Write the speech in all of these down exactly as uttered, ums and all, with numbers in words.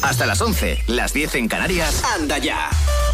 Hasta las once, las diez en Canarias. ¡Anda ya!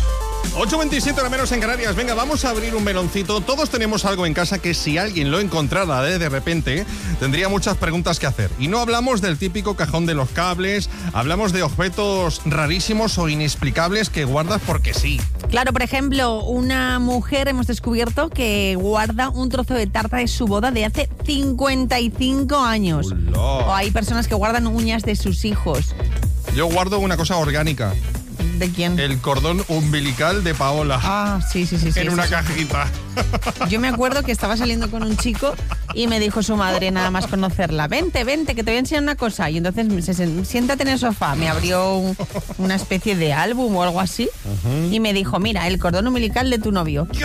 ocho veintisiete hora menos en Canarias. Venga, vamos a abrir un meloncito. Todos tenemos algo en casa que si alguien lo encontrara de, de repente, tendría muchas preguntas que hacer. Y no hablamos del típico cajón de los cables, hablamos de objetos rarísimos o inexplicables que guardas porque sí. Claro, por ejemplo, una mujer hemos descubierto que guarda un trozo de tarta de su boda de hace cincuenta y cinco años. ¡Hola! O hay personas que guardan uñas de sus hijos. Yo guardo una cosa orgánica. ¿De quién? El cordón umbilical de Paola. Ah, sí, sí, sí. sí en sí, una sí. cajita. Yo me acuerdo que estaba saliendo con un chico y me dijo su madre, nada más conocerla, vente, vente, que te voy a enseñar una cosa. Y entonces, se, siéntate en el sofá. Me abrió un, una especie de álbum o algo así. Uh-huh. Y me dijo, mira, el cordón umbilical de tu novio. ¡Ya! Y yo,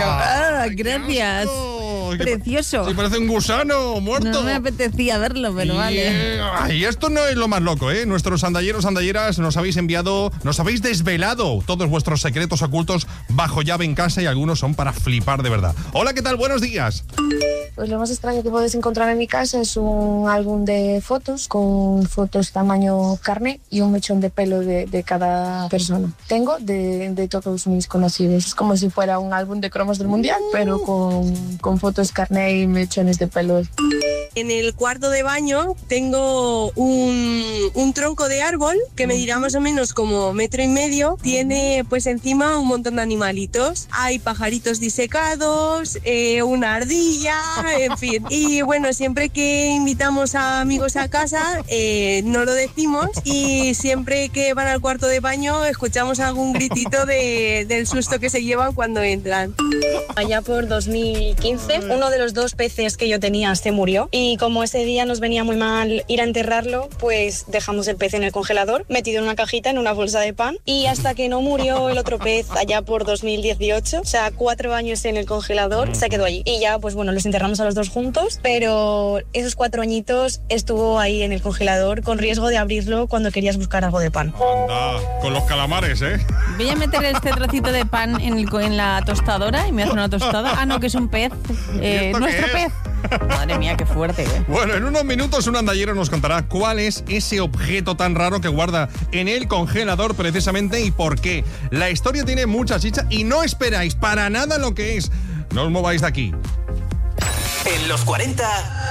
ah, gracias. Precioso. Sí, parece un gusano muerto. No me apetecía verlo, pero y, vale. Y esto no es lo más loco, ¿eh? Nuestros andalleros, andalleras, nos habéis enviado, nos habéis desvelado todos vuestros secretos ocultos bajo llave en casa y algunos son para flipar de verdad. Hola, ¿qué tal? Buenos días. Pues lo más extraño que puedes encontrar en mi casa es un álbum de fotos con fotos tamaño carne y un mechón de pelo de, de cada persona. Tengo de, de todos mis conocidos. Es como si fuera un álbum de cromos del mundial, pero con, con fotos carne y mechones de pelo. En el cuarto de baño tengo un, un tronco de árbol que medirá más o menos como metro y medio. Tiene pues encima un montón de animalitos. Hay pajaritos disecados, eh, una ardilla, en fin. Y bueno, siempre que invitamos a amigos a casa, eh, no lo decimos y siempre que van al cuarto de baño escuchamos algún gritito de, del susto que se llevan cuando entran. Allá por dos mil quince, uno de los dos peces que yo tenía se murió y como ese día nos venía muy mal ir a enterrarlo, pues dejamos el pez en el congelador, metido en una cajita, en una bolsa de pan, y hasta que no murió el otro pez allá por dos mil dieciocho, o sea, cuatro años en el congelador, se quedó allí. Y ya, pues bueno, los enterramos a los dos juntos, pero esos cuatro añitos estuvo ahí en el congelador con riesgo de abrirlo cuando querías buscar algo de pan. Anda, con los calamares, ¿eh? Voy a meter este trocito de pan en, el, en la tostadora y me hace una tostada. Ah, no, que es un pez. Eh, nuestro pez. Madre mía, qué fuerte, ¿eh? Bueno, en unos minutos un andallero nos contará cuál es ese objeto tan raro que guarda en el congelador precisamente y por qué. La historia tiene mucha chicha y no esperáis para nada lo que es. No os mováis de aquí. En los cuarenta...